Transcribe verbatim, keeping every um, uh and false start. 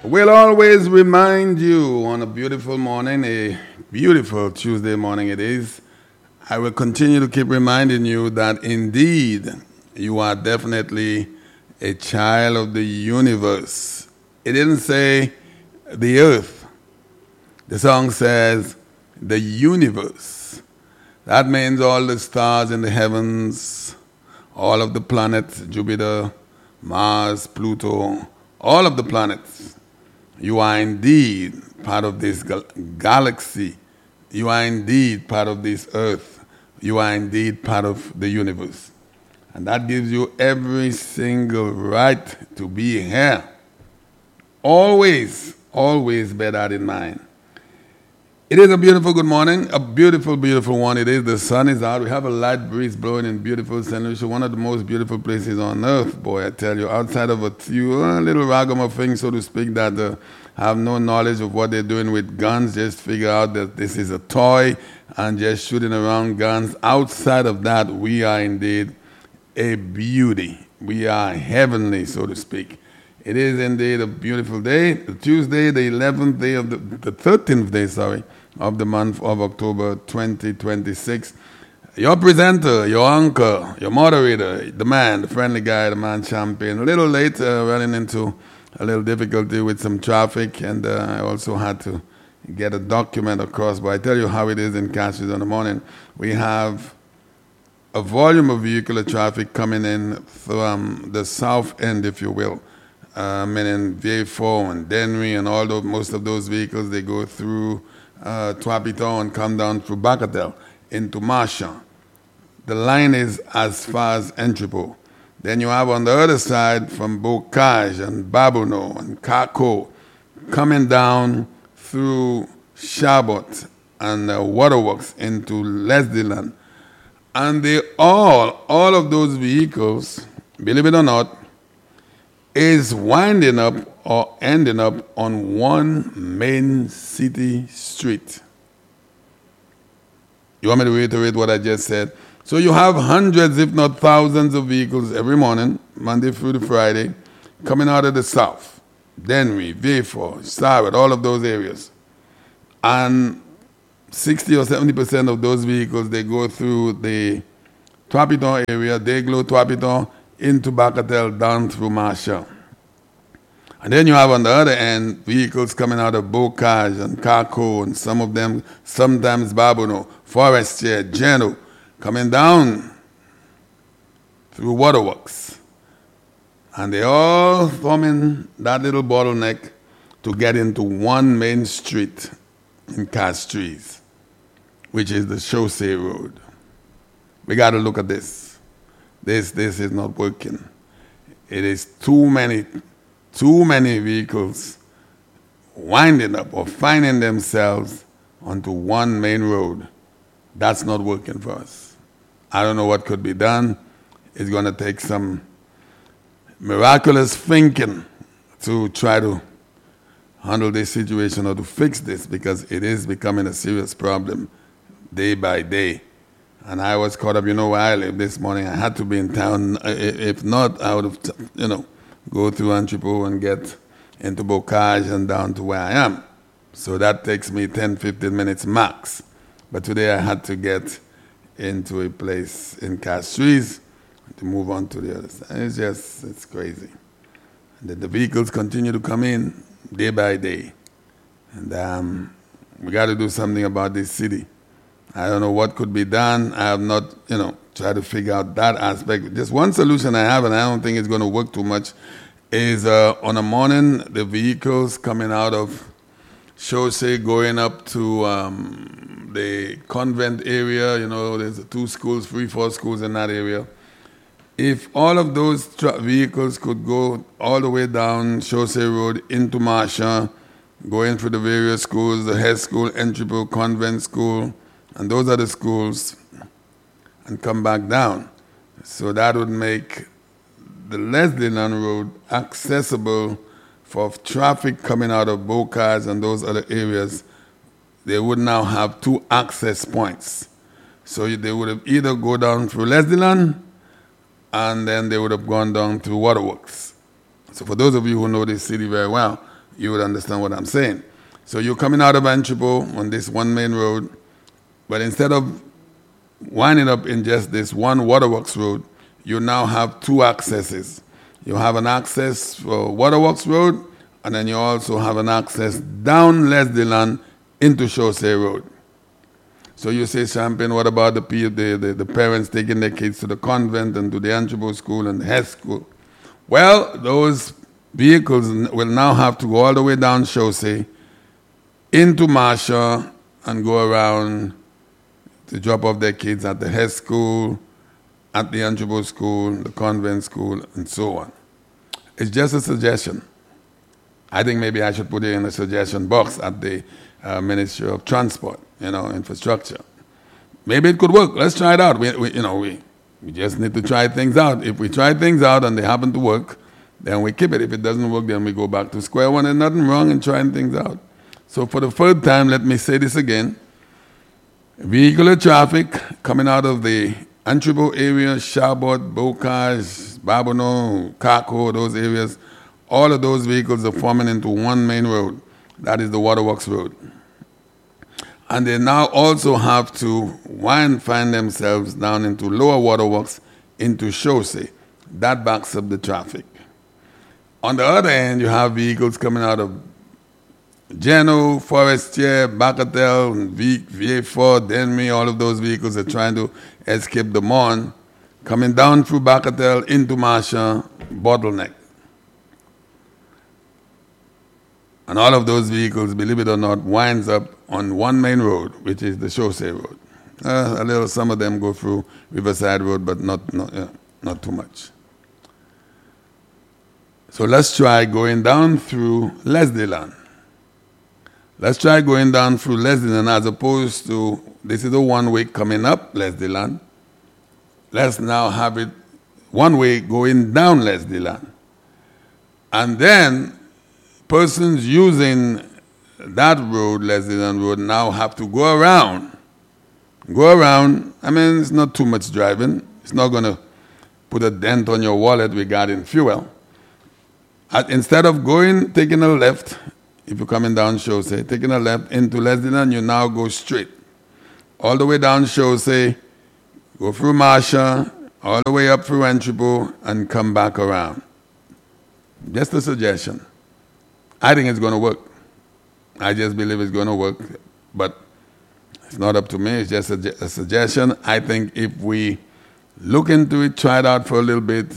We'll always remind you on a beautiful morning, a beautiful Tuesday morning it is. I will continue to keep reminding you that indeed you are definitely a child of the universe. It didn't say the earth. The song says the universe. That means all the stars in the heavens, all of the planets, Jupiter, Mars, Pluto, all of the planets. You are indeed part of this gal- galaxy. You are indeed part of this earth. You are indeed part of the universe. And that gives you every single right to be here. Always, always bear that in mind. It is a beautiful good morning, a beautiful, beautiful one. It is. The sun is out. We have a light breeze blowing in beautiful Saint Lucia, one of the most beautiful places on earth, boy, I tell you. Outside of a few uh, little ragamuffins, so to speak, that uh, have no knowledge of what they're doing with guns, just figure out that this is a toy and just shooting around guns. Outside of that, we are indeed a beauty. We are heavenly, so to speak. It is indeed a beautiful day. Tuesday, the eleventh day of the, the thirteenth day, sorry, of the month of October twenty twenty-six. Your presenter, your anchor, your moderator, the man, the friendly guy, the man champion. A little late, uh, running into a little difficulty with some traffic, and uh, I also had to get a document across. But I tell you how it is in Cashews in the morning. We have a volume of vehicular traffic coming in from the south end, if you will. Uh, meaning V A four and Denry and all those, most of those vehicles, they go through uh, Tuapito and come down through Bacatel into Marshall. The line is as far as Entrepot. Then you have on the other side from Bocage and Babono and Kako coming down through Chabot and uh, Waterworks into Lesdieland. And they all, all of those vehicles, believe it or not, is winding up or ending up on one main city street. You want me to reiterate what I just said? So you have hundreds, if not thousands, of vehicles every morning, Monday through to Friday, coming out of the south. Denry, V A four, Sarah, all of those areas. And sixty or seventy percent of those vehicles, they go through the Tuapito area, Dayglow, Tuapito, into Bacatel, down through Marshall. And then you have on the other end vehicles coming out of Bocage and Kako, and some of them, sometimes Babono, Forestier, Geno, coming down through Waterworks. And they all forming that little bottleneck to get into one main street in Castries, which is the Chaussee Road. We got to look at this. This this is not working. It is too many, too many vehicles winding up or finding themselves onto one main road. That's not working for us. I don't know what could be done. It's going to take some miraculous thinking to try to handle this situation or to fix this, because it is becoming a serious problem day by day. And I was caught up, you know, where I live this morning. I had to be in town. If not, I would have, you know, go through Entrepot and get into Bocage and down to where I am. So that takes me ten, fifteen minutes max. But today I had to get into a place in Castries to move on to the other side. It's just, it's crazy. And then the vehicles continue to come in day by day. And um, we got to do something about this city. I don't know what could be done. I have not, you know, tried to figure out that aspect. Just one solution I have, and I don't think it's going to work too much, is uh, on a morning, the vehicles coming out of Chaussee going up to um, the convent area. You know, there's two schools, three, four schools in that area. If all of those tra- vehicles could go all the way down Chaussee Road into Marshall, going through the various schools, the head school, Entrepot, convent school, and those are the schools, and come back down. So that would make the Lesdieland Road accessible for traffic coming out of Bocage and those other areas. They would now have two access points. So they would have either go down through Lesdieland, and then they would have gone down through Waterworks. So for those of you who know this city very well, you would understand what I'm saying. So you're coming out of Anchibo on this one main road, but instead of winding up in just this one waterworks road, you now have two accesses. You have an access for Waterworks Road, and then you also have an access down Lesdieland into Chaussee Road. So you say, Champagne, what about the, the, the, the parents taking their kids to the convent and to the Anchibo school and the Hess school? Well, those vehicles will now have to go all the way down Chaussee into Marcia and go around to drop off their kids at the Hess school, at the Anchibo school, the convent school, and so on. It's just a suggestion. I think maybe I should put it in a suggestion box at the uh, Ministry of Transport, you know, infrastructure. Maybe it could work. Let's try it out. We, we, you know, we, we just need to try things out. If we try things out and they happen to work, then we keep it. If it doesn't work, then we go back to square one. There's nothing wrong in trying things out. So for the third time, let me say this again. Vehicular traffic coming out of the Anchibo area, Chabot, Bocage, Babono, Kako, those areas, all of those vehicles are forming into one main road. That is the Waterworks Road. And they now also have to wind find themselves down into Lower Waterworks, into Chaussee. That backs up the traffic. On the other hand, you have vehicles coming out of Geno, Forestier, Bacatel, V A four, Denmy, all of those vehicles are trying to escape the Mon, coming down through Bacatel into Marcia, bottleneck. And all of those vehicles, believe it or not, winds up on one main road, which is the Chaussee Road. Uh, a little, some of them go through Riverside Road, but not, not, uh, not too much. So let's try going down through Lesdieland. Let's try going down through Lesdieland as opposed to, this is a one-way coming up Lesdieland. Let's now have it one way going down Lesdieland. And then persons using that road, Lesdieland Road, now have to go around. Go around. I mean, it's not too much driving. It's not going to put a dent on your wallet regarding fuel. At, instead of going, taking a left, if you're coming down Chaussee, taking a left into Lesdieland, you now go straight. All the way down Chaussee, go through Marcia, all the way up through Anchibo, and come back around. Just a suggestion. I think it's going to work. I just believe it's going to work. But it's not up to me. It's just a, a suggestion. I think if we look into it, try it out for a little bit,